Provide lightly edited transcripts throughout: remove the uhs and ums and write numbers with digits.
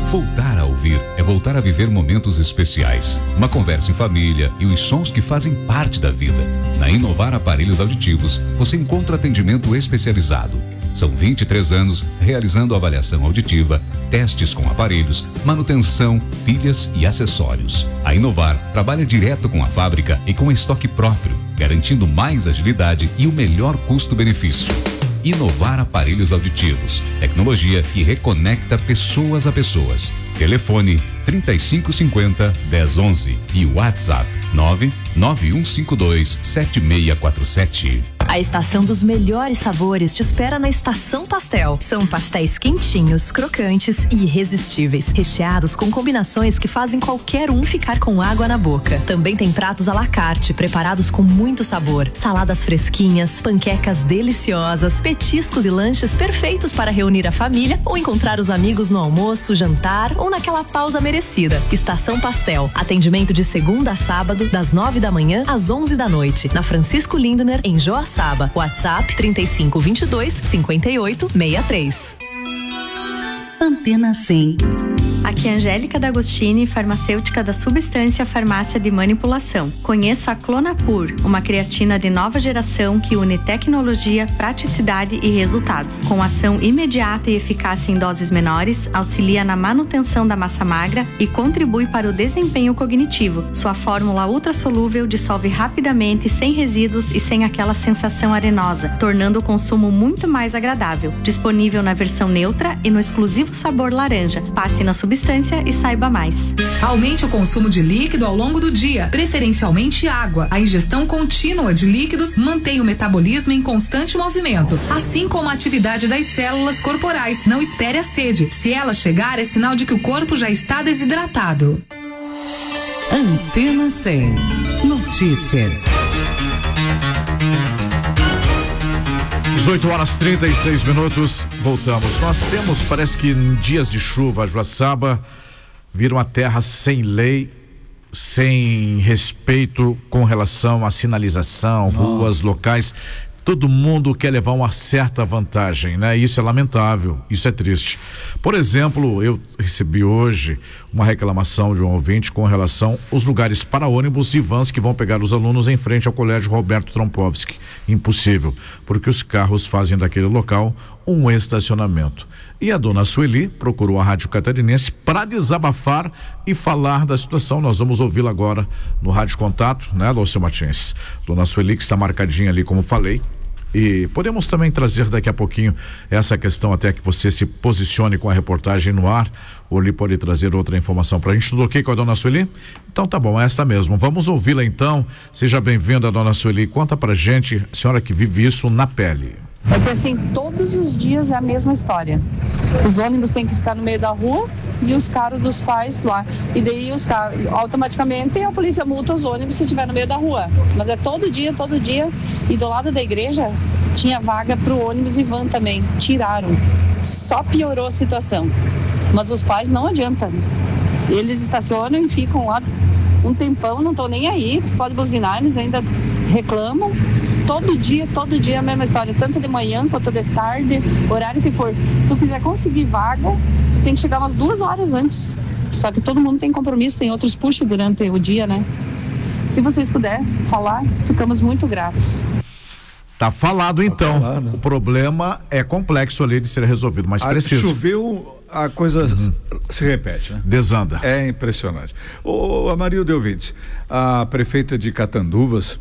Voltar a ouvir é voltar a viver momentos especiais. Uma conversa em família e os sons que fazem parte da vida. Na Inovar Aparelhos Auditivos, você encontra atendimento especializado. São 23 anos realizando avaliação auditiva, testes com aparelhos, manutenção, pilhas e acessórios. A Inovar trabalha direto com a fábrica e com estoque próprio, garantindo mais agilidade e o melhor custo-benefício. Inovar Aparelhos Auditivos. Tecnologia que reconecta pessoas a pessoas. Telefone 3550-1011 e WhatsApp 99152-7647. A estação dos melhores sabores te espera na Estação Pastel. São pastéis quentinhos, crocantes e irresistíveis, recheados com combinações que fazem qualquer um ficar com água na boca. Também tem pratos à la carte, preparados com muito sabor, saladas fresquinhas, panquecas deliciosas, petiscos e lanches perfeitos para reunir a família ou encontrar os amigos no almoço, jantar ou naquela pausa merecida. Estação Pastel, atendimento de segunda a sábado, das 9 da manhã às 11 da noite, na Francisco Lindner, em Joaçaba. WhatsApp 3522-5863. Antena 100. Aqui é Angélica D'Agostini, farmacêutica da Substância Farmácia de Manipulação. Conheça a Clonapur, uma creatina de nova geração que une tecnologia, praticidade e resultados. Com ação imediata e eficácia em doses menores, auxilia na manutenção da massa magra e contribui para o desempenho cognitivo. Sua fórmula ultrassolúvel dissolve rapidamente, sem resíduos e sem aquela sensação arenosa, tornando o consumo muito mais agradável. Disponível na versão neutra e no exclusivo sabor laranja. Passe na Substância e saiba mais. Aumente o consumo de líquido ao longo do dia, preferencialmente água. A ingestão contínua de líquidos mantém o metabolismo em constante movimento, assim como a atividade das células corporais. Não espere a sede. Se ela chegar, é sinal de que o corpo já está desidratado. Antena 100. Notícias. 18h36. Voltamos. Nós temos, parece que em dias de chuva, Joaçaba vira uma terra sem lei, sem respeito com relação à sinalização, ruas, locais. Todo mundo quer levar uma certa vantagem, né? Isso é lamentável, isso é triste. Por exemplo, eu recebi hoje uma reclamação de um ouvinte com relação aos lugares para ônibus e vans que vão pegar os alunos em frente ao Colégio Roberto Trompovski. Impossível, porque os carros fazem daquele local um estacionamento. E a dona Sueli procurou a Rádio Catarinense para desabafar e falar da situação. Nós vamos ouvi-la agora no Rádio Contato, né, Lúcio Martins? Dona Sueli, que está marcadinha ali, como falei. E podemos também trazer daqui a pouquinho essa questão até que você se posicione com a reportagem no ar. O Oli pode trazer outra informação pra gente. Tudo ok com a dona Sueli? Então tá bom, é esta mesmo. Vamos ouvi-la então. Seja bem-vinda, dona Sueli. Conta pra gente, a senhora que vive isso na pele. É que assim, todos os dias é a mesma história. Os ônibus têm que ficar no meio da rua e os carros dos pais lá. E daí os carros, automaticamente a polícia multa os ônibus se estiver no meio da rua. Mas é todo dia. E do lado da igreja tinha vaga pro ônibus e van também. Tiraram. Só piorou a situação. Mas os pais não adianta. Eles estacionam e ficam lá um tempão, não estão nem aí. Você pode buzinar, eles ainda reclamam. Todo dia a mesma história, tanto de manhã quanto de tarde, horário que for. Se tu quiser conseguir vaga, tu tem que chegar umas 2 horas antes. Só que todo mundo tem compromisso, tem outros push durante o dia, né? Se vocês puderem falar, ficamos muito gratos. Tá falado então. O problema é complexo ali de ser resolvido, mas precisa. Choveu, a coisa se repete, né? Desanda. É impressionante. Ô, Amarildo ouvintes, a prefeita de Catanduvas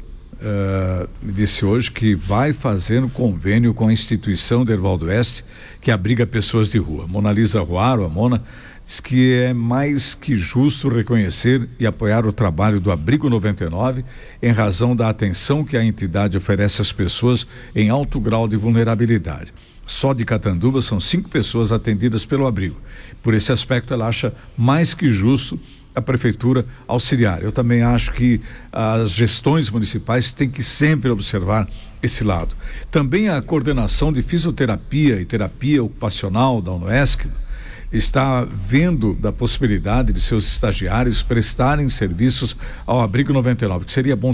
me disse hoje que vai fazer um convênio com a instituição Derval do Oeste que abriga pessoas de rua. Mona Lisa Ruaro, a Mona, diz que é mais que justo reconhecer e apoiar o trabalho do Abrigo 99 em razão da atenção que a entidade oferece às pessoas em alto grau de vulnerabilidade. Só de Catanduvas são 5 pessoas atendidas pelo abrigo. Por esse aspecto, ela acha mais que justo a prefeitura auxiliar. Eu também acho que as gestões municipais têm que sempre observar esse lado. Também a coordenação de fisioterapia e terapia ocupacional da UNOESC está vendo da possibilidade de seus estagiários prestarem serviços ao Abrigo 99, que seria bom